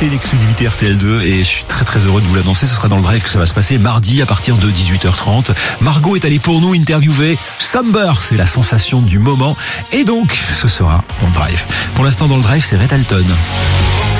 c'est une exclusivité RTL2 et je suis très très heureux de vous l'annoncer. Ce sera dans le Drive que ça va se passer mardi à partir de 18h30. Margot est allée pour nous interviewer Summer, c'est la sensation du moment. Et donc, ce sera dans le Drive. Pour l'instant, dans le Drive, c'est Red Alton.